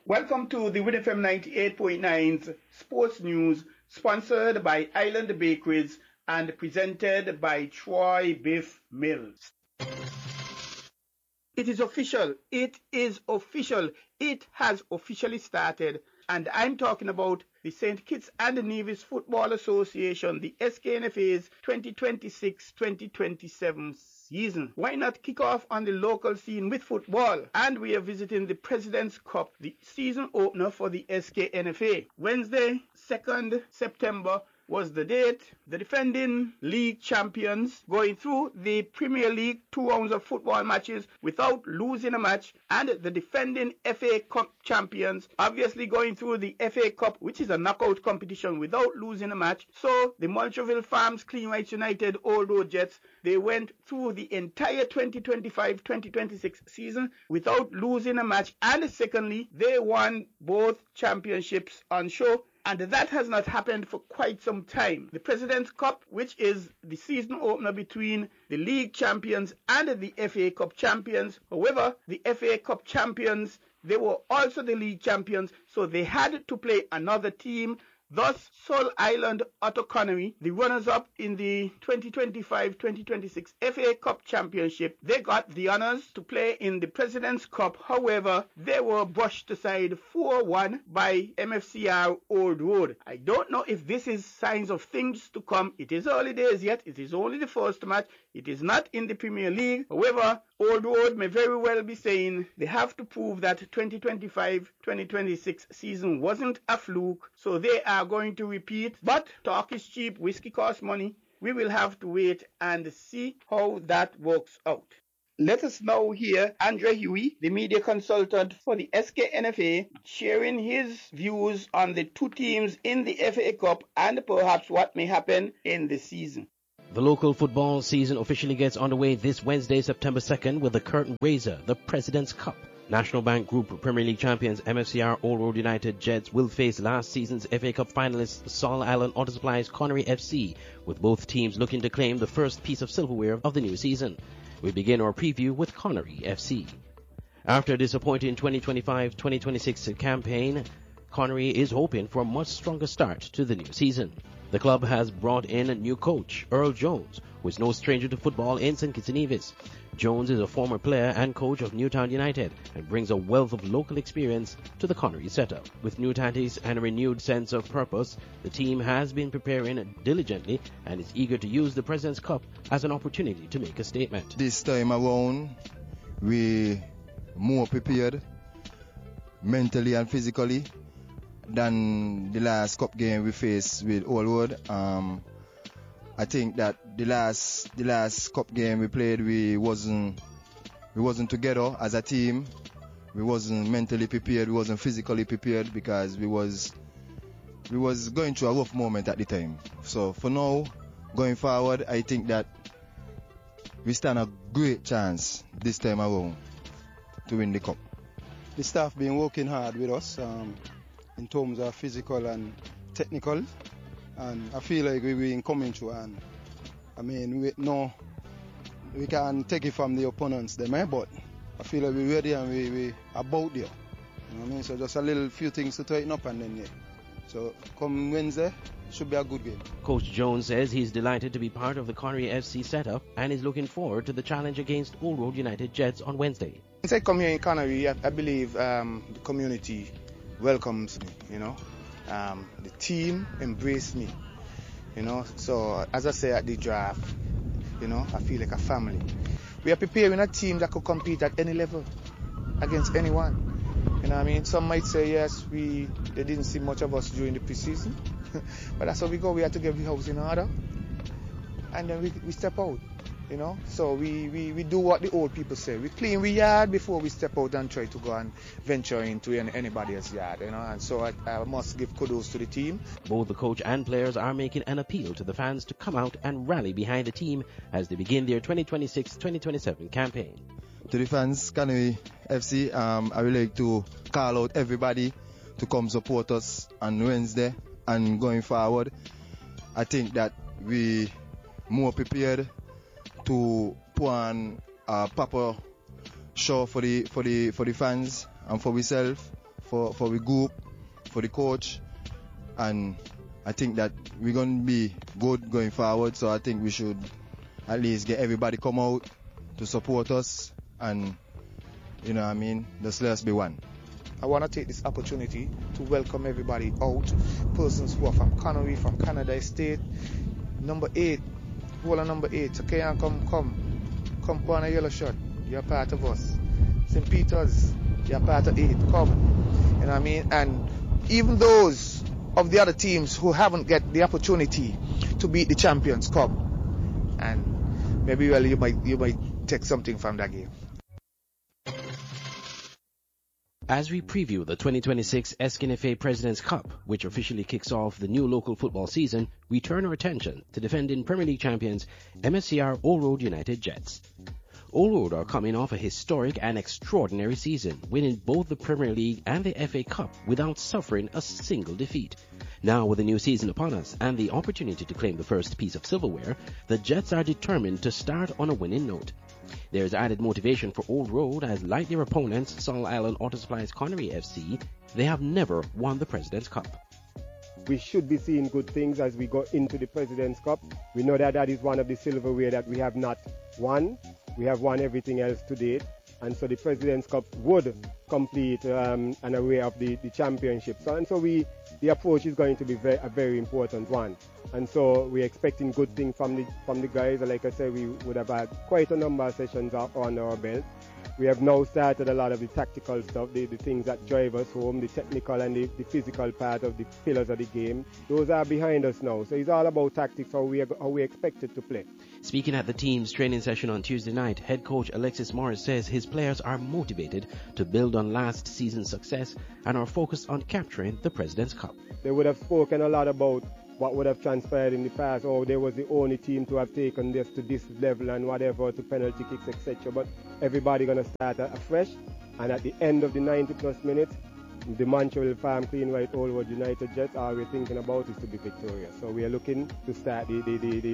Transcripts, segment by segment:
Welcome to the Win FM 98.9's Sports News, sponsored by Island Bakeries and presented by Troy Biff Mills. It is official. It has officially started. And I'm talking about the St. Kitts and Nevis Football Association, the SKNFA's 2026-2027 season. Why not kick off on the local scene with football? And we are visiting the President's Cup, the season opener for the SKNFA. Wednesday, 2nd September, was the date. The defending league champions going through the Premier League 2 rounds of football matches without losing a match, and the defending FA Cup champions obviously going through the FA Cup, which is a knockout competition, without losing a match. So the Montreal Farms Clean Rights United Old Road Jets, they went through the entire 2025-2026 season without losing a match, and secondly, they won both championships on show. And that has not happened for quite some time. The President's Cup, which is the season opener between the league champions and the FA Cup champions. However, the FA Cup champions, they were also the league champions, so they had to play another team. Thus, Sol Island Otto Connery, the runners-up in the 2025-2026 FA Cup Championship, they got the honors to play in the President's Cup. However, they were brushed aside 4-1 by MFCR Old Road. I don't know if this is signs of things to come. It is early days yet. It is only the first match. It is not in the Premier League. However, Old Road may very well be saying they have to prove that 2025-2026 season wasn't a fluke, so they are going to repeat. But talk is cheap, whiskey costs money. We will have to wait and see how that works out. Let us now hear Andre Huey, the media consultant for the SKNFA, sharing his views on the two teams in the FA Cup and perhaps what may happen in the season. The local football season officially gets underway this Wednesday, September 2nd, with the curtain raiser, the President's Cup. National Bank Group Premier League champions MFCR Old Road United Jets will face last season's FA Cup finalists Sol Island Auto Supply's Connery FC, with both teams looking to claim the first piece of silverware of the new season. We begin our preview with Connery FC. After a disappointing 2025-2026 campaign, Connery is hoping for a much stronger start to the new season. The club has brought in a new coach, Earl Jones, who is no stranger to football in St. Kitts and Nevis. Jones is a former player and coach of Newtown United and brings a wealth of local experience to the Connery setup. With new tactics and a renewed sense of purpose, the team has been preparing diligently and is eager to use the President's Cup as an opportunity to make a statement. This time around, we're more prepared mentally and physically than the last cup game we faced with Old Road. I think that the last cup game we played, we wasn't together as a team. We wasn't mentally prepared. We wasn't physically prepared because we was going through a rough moment at the time. So for now, going forward, I think that we stand a great chance this time around to win the cup. The staff been working hard with us in terms of physical and technical, and I feel like we've been coming through, and I mean we can take it from the opponents them, but I feel like we're ready and we about there. You know what I mean? So just a little few things to tighten up and then so come Wednesday should be a good game. Coach Jones says he's delighted to be part of the Connery FC setup and is looking forward to the challenge against Old Road United Jets on Wednesday. Since I come here in Connery, I believe the community welcomes me, you know. The team embraced me, you know. So as I say at the draft, you know, I feel like a family. We are preparing a team that could compete at any level against anyone. You know what I mean? Some might say yes, they didn't see much of us during the preseason, but that's how we go. We have to get the house in order, and then we step out. You know, so we do what the old people say. We clean we yard before we step out and try to go and venture into anybody else's yard, you know. And so I must give kudos to the team. Both the coach and players are making an appeal to the fans to come out and rally behind the team as they begin their 2026-2027 campaign. To the fans, Connery FC, I would like to call out everybody to come support us on Wednesday and going forward. I think that we more prepared to put on a proper show for the fans and for ourselves for the group, for the coach, and I think that we're going to be good going forward. So I think we should at least get everybody come out to support us, and you know what I mean, just let us be one. I want to take this opportunity to welcome everybody out, persons who are from Connery, from Canada State, number 8, who are number 8, okay, and come put on a yellow shirt, you're part of us. St. Peter's, you're part of 8, come, you know what I mean, and even those of the other teams who haven't get the opportunity to beat the champions, come, and maybe you might take something from that game. As we preview the 2026 SKNFA President's Cup, which officially kicks off the new local football season, we turn our attention to defending Premier League champions MSCR Old Road United Jets. Old Road are coming off a historic and extraordinary season, winning both the Premier League and the FA Cup without suffering a single defeat. Now, with the new season upon us and the opportunity to claim the first piece of silverware, the Jets are determined to start on a winning note. There is added motivation for Old Road as, like their opponents, Sol Island Auto Supply's Connery FC, they have never won the President's Cup. We should be seeing good things as we go into the President's Cup. We know that is one of the silverware that we have not won. We have won everything else to date. And so the President's Cup would complete an array of the championship. So the approach is going to be a very important one. And so we're expecting good things from the guys. Like I said, we would have had quite a number of sessions on our belt. We have now started a lot of the tactical stuff, the things that drive us home, the technical and the physical part of the pillars of the game. Those are behind us now. So it's all about tactics, how we expected to play. Speaking at the team's training session on Tuesday night, head coach Alexis Morris says his players are motivated to build on last season's success and are focused on capturing the President's Cup. They would have spoken a lot about what would have transpired in the past, or they was the only team to have taken this to this level and whatever, to penalty kicks, etc. But everybody going to start afresh, and at the end of the 90 plus minutes, the Montreal Farm Clean White Old Road United Jets, all we're thinking about is to be victorious. So we are looking to start the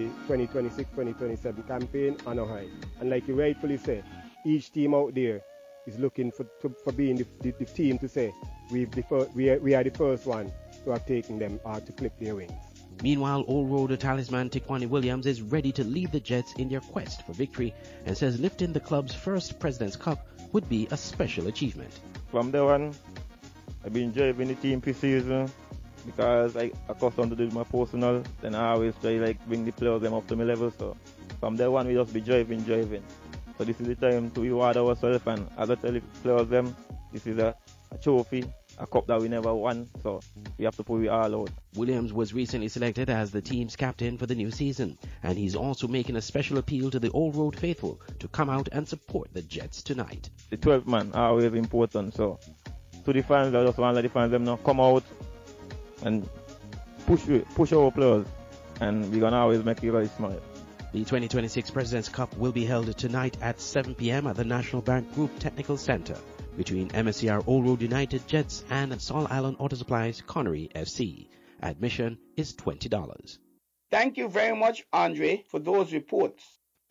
2026-2027 campaign on a high. And like you rightfully said, each team out there is looking for being the team to say we are the first one to have taken them to clip their wings. Meanwhile, Old Road talisman Tiquani Williams is ready to lead the Jets in their quest for victory and says lifting the club's first President's Cup would be a special achievement. From day one, I've been driving the team pre-season because I accustomed to do my personal, then I always try bring the players them up to my level. So from day one, we just be driving. So this is the time to reward ourselves, and as I tell the players them, this is a trophy, a cup that we never won, so we have to put it all out. Williams was recently selected as the team's captain for the new season, and he's also making a special appeal to the Old Road faithful to come out and support the Jets tonight. The 12th man are always important, so to the fans, I just want to let the fans them know, come out and push our players, and we're going to always make you guys smile. The 2026 President's Cup will be held tonight at 7 p.m. at the National Bank Group Technical Center between MSCR Old Road United Jets and Sol Island Auto Supply's Connery FC. Admission is $20. Thank you very much, Andre, for those reports.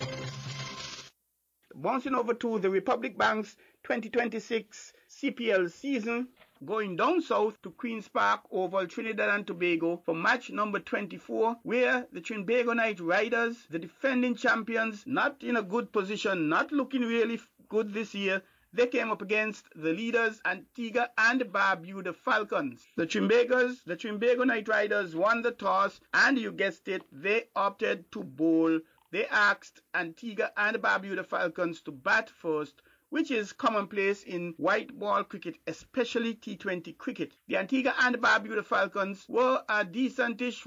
Bouncing over to the Republic Bank's 2026 CPL season, going down south to Queen's Park Oval, Trinidad and Tobago for match number 24, where the Trinbago Knight Riders, the defending champions, not in a good position, not looking really good this year, they came up against the leaders Antigua and Barbuda Falcons. The Trinbago Knight Riders won the toss, and you guessed it, they opted to bowl. They asked Antigua and Barbuda Falcons to bat first, which is commonplace in white ball cricket, especially T20 cricket. The Antigua and Barbuda Falcons were a decentish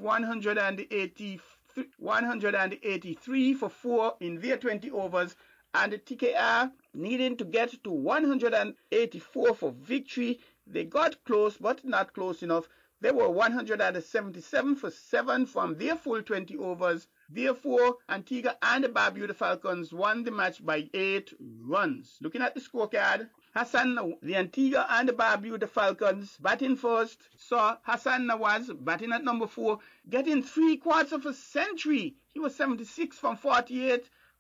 183 for 4 in their 20 overs, and the TKR needing to get to 184 for victory. They got close, but not close enough. They were 177 for 7 from their full 20 overs. Therefore, Antigua and the Barbuda Falcons won the match by 8 runs. Looking at the scorecard, the Antigua and the Barbuda Falcons batting first saw Hassan Nawaz batting at number 4, getting 3/4 of a century. He was 76 from 48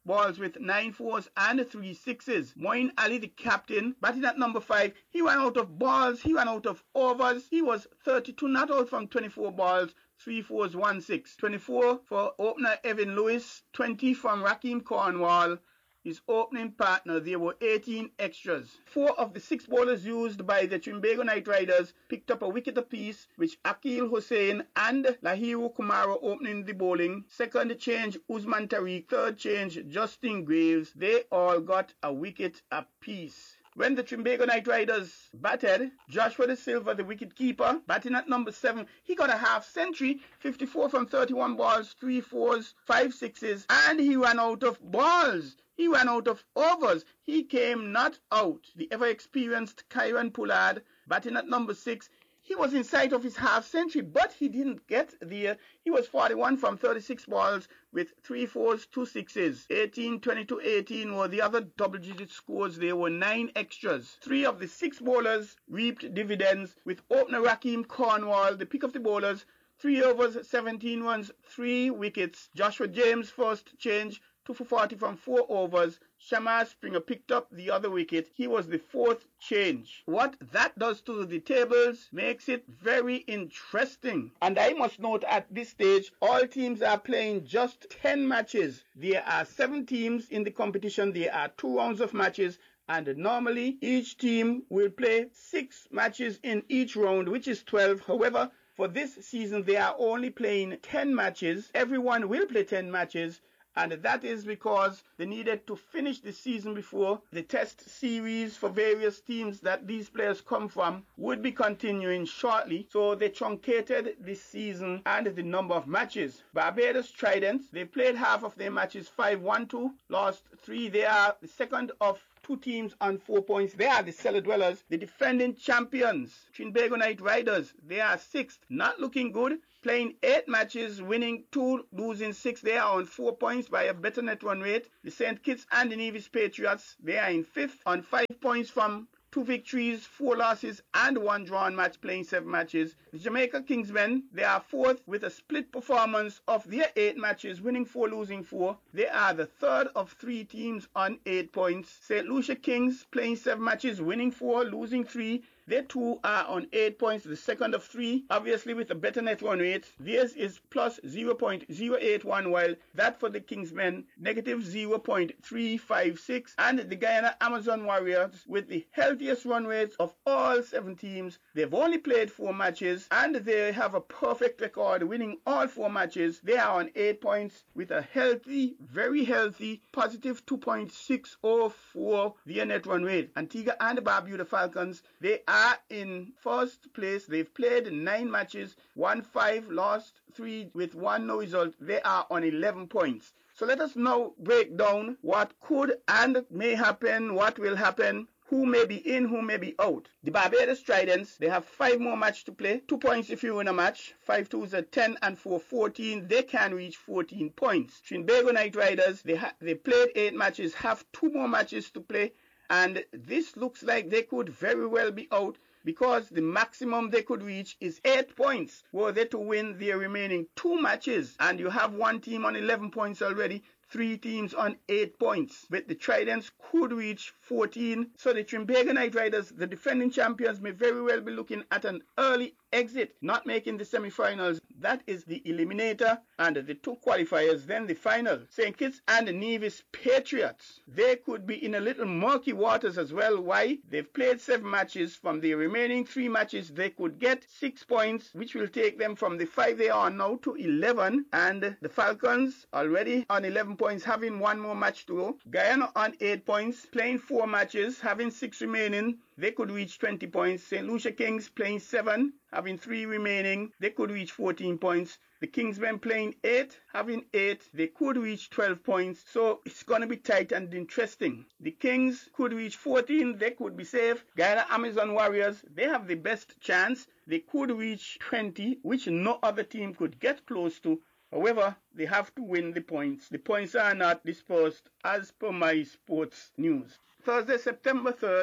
balls with 9 fours and 3 sixes. Moeen Ali, the captain, batting at number 5. He ran out of balls. He ran out of overs. He was 32 not out from 24 balls. 3 fours, 1 6. 24 for opener Evan Lewis. 20 from Raheem Cornwall, his opening partner. There were 18 extras. 4 of the 6 bowlers used by the Trinbago Knight Riders picked up a wicket apiece, which Akil Hussain and Lahiru Kumara opening the bowling. Second change, Usman Tariq. Third change, Justin Graves. They all got a wicket apiece. When the Trinbago Knight Riders batted, Joshua De Silva, the wicket-keeper, batting at number 7, he got a half-century, 54 from 31 balls, 3 fours, 5 sixes, and he ran out of balls. He ran out of overs. He came not out. The ever-experienced Kyron Pollard, batting at number 6, he was in sight of his half-century, but he didn't get there. He was 41 from 36 balls with 3 fours, 2 sixes. 18, 22, 18 were the other double-digit scores. There were 9 extras. 3 of the 6 bowlers reaped dividends, with opener Raheem Cornwall, the pick of the bowlers, 3 overs, 17 runs, 3 wickets. Joshua James, first change, 2 for 40 from 4 overs. Shamar Springer picked up the other wicket. He was the 4th change. What that does to the tables makes it very interesting. And I must note at this stage, all teams are playing just 10 matches. There are 7 teams in the competition. There are 2 rounds of matches. And normally, each team will play 6 matches in each round, which is 12. However, for this season, they are only playing 10 matches. Everyone will play 10 matches. And that is because they needed to finish the season before the test series for various teams that these players come from would be continuing shortly. So they truncated this season and the number of matches. Barbados Tridents, they played half of their matches 5-1-2, lost 3. They are the second of 2 teams on 4 points. They are the cellar dwellers, the defending champions. Trinbago Knight Riders, they are 6th, not looking good. Playing 8 matches, winning 2, losing 6. They are on 4 points by a better net run rate. The St. Kitts and the Nevis Patriots, they are in 5th on 5 points from 2 victories, 4 losses, and 1 drawn match, playing 7 matches. The Jamaica Kingsmen, they are 4th with a split performance of their 8 matches, winning 4, losing 4. They are the 3rd of 3 teams on 8 points. St. Lucia Kings, playing 7 matches, winning 4, losing 3. They too are on 8 points, the second of 3, obviously with a better net run rate. Theirs is plus 0.081, while that for the Kingsmen, negative 0.356. And the Guyana Amazon Warriors, with the healthiest run rates of all 7 teams, they've only played 4 matches, and they have a perfect record, winning all 4 matches. They are on 8 points with a healthy, very healthy, positive 2.604 their net run rate. Antigua and Barbuda Falcons, they are in first place. They've played 9 matches, won 5, lost 3 with 1 no result. They are on 11 points. So let us now break down what could and may happen, what will happen, who may be in, who may be out. The Barbados Tridents, they have 5 more matches to play. 2 points if you win a match. 5 twos are 10 and 4, 14. They can reach 14 points. Trinbago Knight Riders, they played 8 matches, have 2 more matches to play. And this looks like they could very well be out because the maximum they could reach is 8 points were they to win their remaining 2 matches. And you have 1 team on 11 points already, 3 teams on 8 points. But the Tridents could reach 14. So the Trinbago Knight Riders, the defending champions, may very well be looking at an early exit, not making the semi-finals. That is the eliminator and the 2 qualifiers, then the final. St. Kitts and the Nevis Patriots, they could be in a little murky waters as well. Why? They've played 7 matches. From the remaining 3 matches, they could get 6 points, which will take them from the 5 they are now to 11. And the Falcons already on 11 points, having 1 more match to go. Guyana on 8 points, playing 4 matches, having 6 remaining. They could reach 20 points. St. Lucia Kings playing 7, having 3 remaining. They could reach 14 points. The Kingsmen playing 8, having 8. They could reach 12 points. So it's going to be tight and interesting. The Kings could reach 14. They could be safe. Guyana Amazon Warriors, they have the best chance. They could reach 20, which no other team could get close to. However, they have to win the points. The points are not dispersed as per my sports news. Thursday, September 3rd,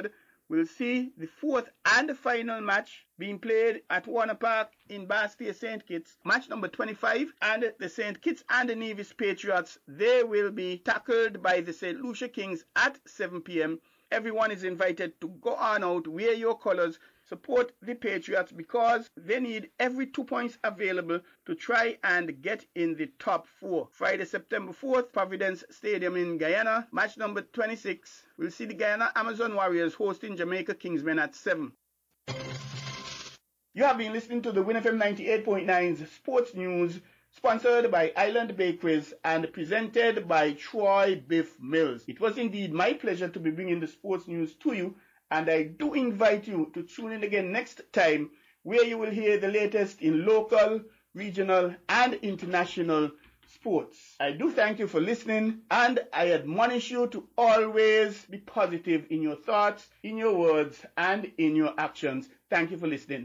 we'll see the fourth and final match being played at Warner Park in Bastille St. Kitts. Match number 25, and the St. Kitts and the Nevis Patriots, they will be tackled by the St. Lucia Kings at 7 p.m. Everyone is invited to go on out, wear your colors, support the Patriots because they need every 2 points available to try and get in the top 4. Friday, September 4th, Providence Stadium in Guyana. Match number 26. We'll see the Guyana Amazon Warriors hosting Jamaica Kingsmen at 7. You have been listening to the Win FM 98.9's Sports News, sponsored by Island Bakeries and presented by Troy Biff Mills. It was indeed my pleasure to be bringing the sports news to you, and I do invite you to tune in again next time, where you will hear the latest in local, regional, and international sports. I do thank you for listening, and I admonish you to always be positive in your thoughts, in your words, and in your actions. Thank you for listening.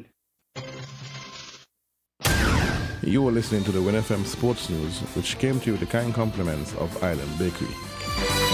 You are listening to the Win FM Sports News, which came to you with the kind compliments of Island Bakery.